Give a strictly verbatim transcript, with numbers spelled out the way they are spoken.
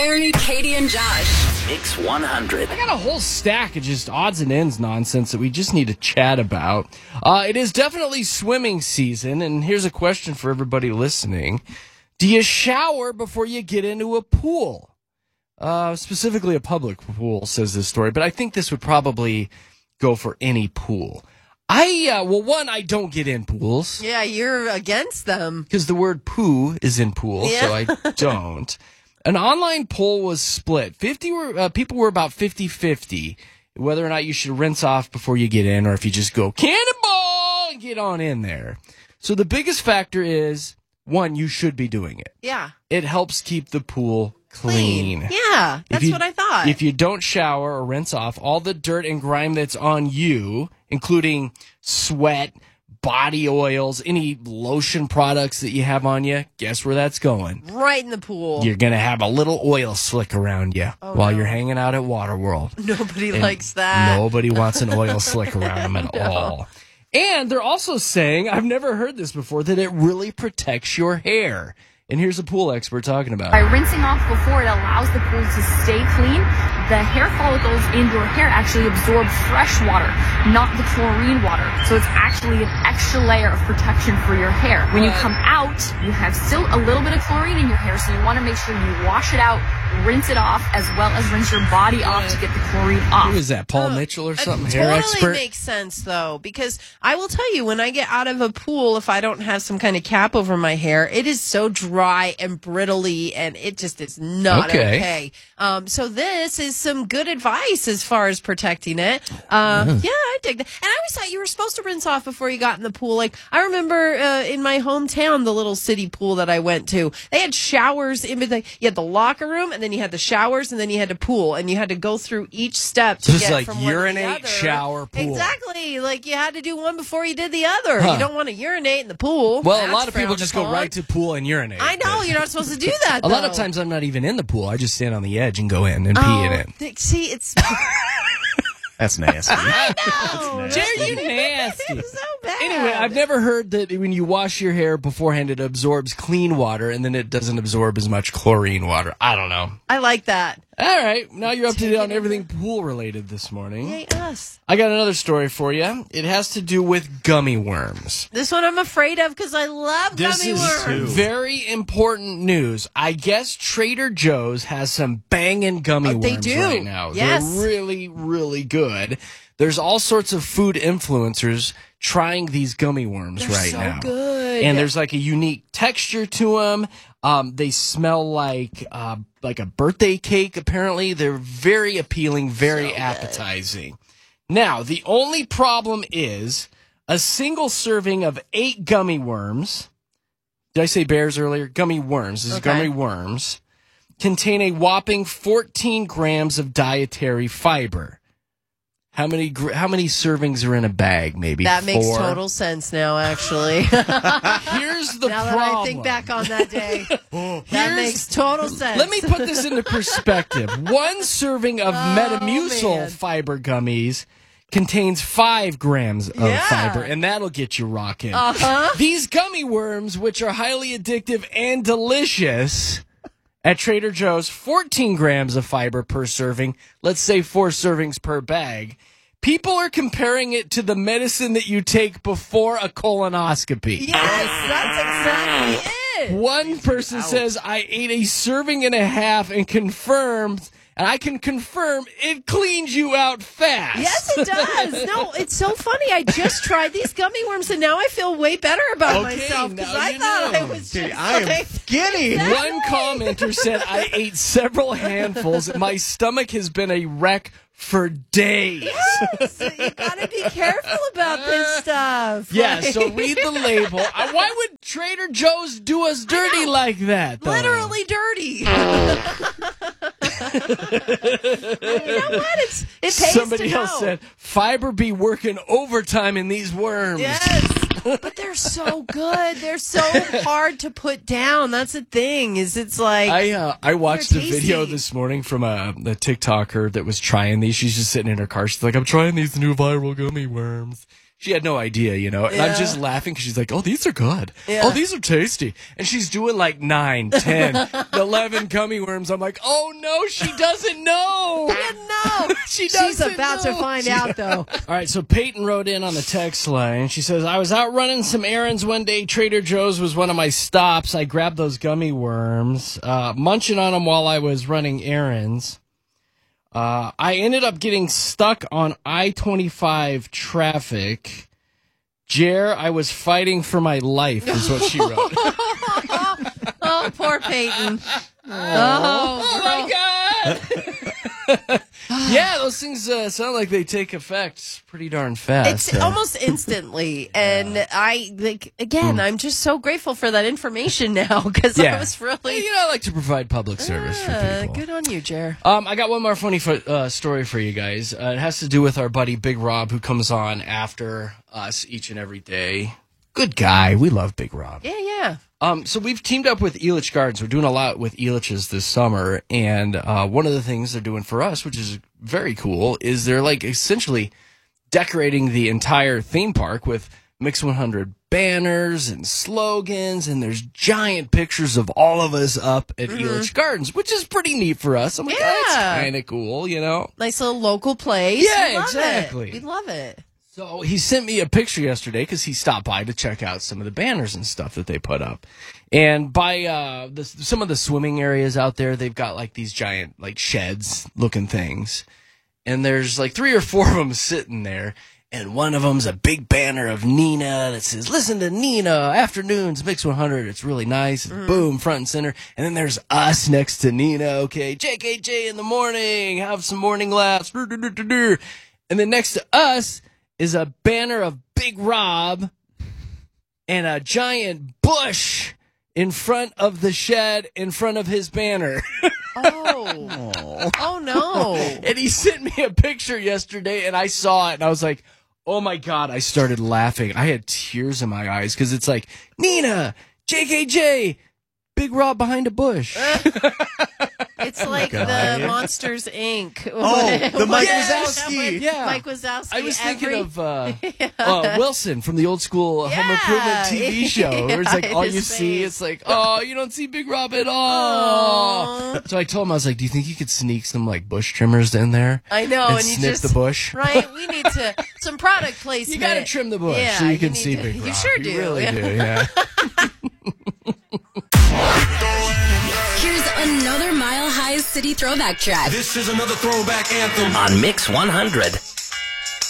Ernie, Katie, and Josh. Mix one hundred. I got a whole stack of just odds and ends nonsense that we just need to chat about. Uh, it is definitely swimming season, and here's a question for everybody listening. Do you shower before you get into a pool? Uh, specifically a public pool, says this story, but I think this would probably go for any pool. I, uh, well, one, I don't get in pools. Yeah, you're against them. Because the word poo is in pool, Yeah. so I don't. An online poll was split. fifty were, uh, people were about fifty-fifty, whether or not you should rinse off before you get in, or if you just go cannonball and get on in there. So the biggest factor is, one, you should be doing it. Yeah. It helps keep the pool clean. Yeah, that's you, what I thought. If you don't shower or rinse off, all the dirt and grime that's on you, including sweat, body oils, any lotion products that you have on you, guess where that's going? Right in the pool. You're going to have a little oil slick around you Oh, while no. you're hanging out at Waterworld. Nobody And likes that. Nobody wants an oil slick around them at No. all. And they're also saying, I've never heard this before, that it really protects your hair. And here's a pool expert talking about By it. rinsing off before, it allows the pool to stay clean. The hair follicles in your hair actually absorb fresh water, not the chlorine water. So it's actually an extra layer of protection for your hair. When you come out, you have still a little bit of chlorine in your hair, so you want to make sure you wash it out, rinse it off, as well as rinse your body off to get the chlorine off. Who is that, Paul Mitchell or something? It Hair totally expert? makes sense, though, because I will tell you, when I get out of a pool, if I don't have some kind of cap over my hair, it is so dry and brittly, and it just is not Okay. okay. Um, so this is some good advice as far as protecting it. Um, yeah, I dig that. And I always thought you were supposed to rinse off before you got in the pool. Like, I remember uh, in my hometown, the little city pool that I went to, they had showers in between. You had the locker room, and then you had the showers, and then you had a pool, and you had to go through each step to Just get like from one to the urinate, other. shower, pool. Exactly. Like, you had to do one before you did the other. Huh. You don't want to urinate in the pool. Well, That's a lot of people frowned just go upon. right to pool and urinate. I know, but- you're not supposed to do that, A lot of though. times I'm not even in the pool. I just stand on the edge and go in and pee in Oh, it. th- see, it's... That's nasty. I know. Jerry, you nasty. It's so bad. Anyway, I've never heard that when you wash your hair beforehand, it absorbs clean water and then it doesn't absorb as much chlorine water. I don't know. I like that. All right. Now you're up to date on Take it everything pool related this morning. Yay, us. I got another story for you. It has to do with gummy worms. This one I'm afraid of because I love This gummy is worms. very important news. I guess Trader Joe's has some banging gummy Oh, they worms do. right now. Yes. They're really, really good. There's all sorts of food influencers trying these gummy worms They're right so now. good. And there's like a unique texture to them. Um, they smell like uh, like a birthday cake, apparently. They're very appealing, very So good. appetizing. Now, the only problem is a single serving of eight gummy worms. Did I say bears earlier? Gummy worms. This is Okay. gummy worms. Contain a whopping fourteen grams of dietary fiber. How many gr- how many servings are in a bag? Maybe That makes four? total sense now, actually. Here's the now problem. that I think back on that day, that Here's- makes total sense. Let me put this into perspective. One serving of Oh, Metamucil man. fiber gummies contains five grams of Yeah. fiber, and that'll get you rocking. Uh-huh. These gummy worms, which are highly addictive and delicious, at Trader Joe's, fourteen grams of fiber per serving, let's say four servings per bag. People are comparing it to the medicine that you take before a colonoscopy. Yes, that's exactly it. One person says, I ate a serving and a half and confirmed, and I can confirm it cleans you out fast. Yes, it does. No, it's so funny. I just tried these gummy worms, and now I feel way better about Okay, myself because now I you thought know. I was Okay, just I am like, skinny. One commenter said, I ate several handfuls. My stomach has been a wreck for days. yes, you gotta be careful about this stuff. Yeah, Like, so read the label. Uh, Why would Trader Joe's do us dirty like that, though? literally dirty. you know what? It's, it pays Somebody to else know. said, fiber be working overtime in these worms. Yes. But they're so good. They're so hard to put down. That's the thing. Is it's like I uh, I watched a They're video tasty. this morning from a, a TikToker that was trying these. She's just sitting in her car. She's like, I'm trying these new viral gummy worms. she had no idea, you know. And Yeah. I'm just laughing because she's like, "Oh, these are good. Yeah. Oh, these are tasty." And she's doing like nine, ten, eleven gummy worms. I'm like, "Oh no, she doesn't know." No, She she's doesn't about to know. find out, though. All right, so Peyton wrote in on the text line. She says, I was out running some errands one day. Trader Joe's was one of my stops. I grabbed those gummy worms, uh, munching on them while I was running errands. Uh, I ended up getting stuck on I twenty-five traffic. Jer, I was fighting for my life, is what she wrote. Oh, poor Peyton. Oh, Oh, my God. Yeah, those things uh, sound like they take effect pretty darn fast. It's Uh, almost instantly. And I, like, again, I'm just so grateful for that information now because yeah. I was really. You know, I like to provide public service Uh, for people. good on you, Jer. Um, I got one more funny fo- uh, story for you guys. Uh, it has to do with our buddy Big Rob, who comes on after us each and every day. Good guy. We love Big Rob. Yeah, yeah. Um, so we've teamed up with Elitch Gardens. We're doing a lot with Elitch's this summer, and uh, one of the things they're doing for us, which is very cool, is they're like essentially decorating the entire theme park with Mix one hundred banners and slogans, and there's giant pictures of all of us up at mm-hmm. Elitch Gardens, which is pretty neat for us. I'm like, Yeah. oh, that's kind of cool, you know? Nice little local place. Yeah, We love exactly. It. We love it. So he sent me a picture yesterday because he stopped by to check out some of the banners and stuff that they put up. And by uh, the, some of the swimming areas out there, they've got like these giant like sheds looking things. And there's like three or four of them sitting there. And one of them's a big banner of Nina that says, listen to Nina, afternoons, Mix one hundred. It's really nice. It's boom, front and center. And then there's us next to Nina. Okay, J K J in the morning. Have some morning laughs. And then next to us is a banner of Big Rob and a giant bush in front of the shed in front of his banner. Oh. Oh, no. And he sent me a picture yesterday, and I saw it, and I was like, oh, my God. I started laughing. I had tears in my eyes because it's like, Nina, J K J, Big Rob behind a bush. It's like the Monsters, Incorporated. Oh, the Mike Yes. Wazowski. Yeah. Mike Wazowski. I was thinking every- of uh, uh, Wilson from the old school Home Yeah. Improvement T V show, where it's like Yeah, all his you see, face. it's like, oh, you don't see Big Rob at all. So I told him, I was like, do you think you could sneak some like bush trimmers in there? I know, and, and you snip just- the bush. Right? We need to, some product placement. You got to trim the bush Yeah, so you can need see to- Big Rob. You sure do. You really do, yeah. Here's another Mile High City throwback track. This is another throwback anthem on Mix one hundred.